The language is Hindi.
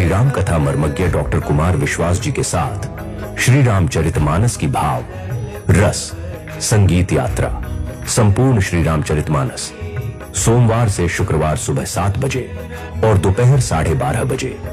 श्री राम कथा मर्मज्ञ डॉक्टर कुमार विश्वास जी के साथ श्री रामचरितमानस की भाव रस संगीत यात्रा संपूर्ण श्री रामचरितमानस सोमवार से शुक्रवार सुबह 7 बजे और दोपहर 12:30 बजे।